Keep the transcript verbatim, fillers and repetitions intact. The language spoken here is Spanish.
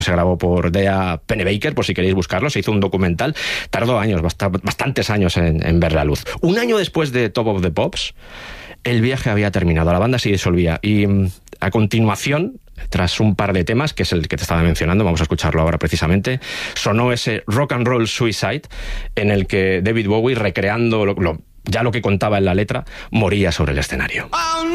Se grabó por Dea Pennebaker, por si queréis buscarlo. Se hizo un documental. Tardó años, bast bastantes años en, en ver la luz. Un año después de Top of the Pops, el viaje había terminado. La banda se disolvía. Y a continuación, tras un par de temas, que es el que te estaba mencionando, vamos a escucharlo ahora precisamente, sonó ese Rock and Roll Suicide, en el que David Bowie, recreando lo, lo, ya lo que contaba en la letra, moría sobre el escenario.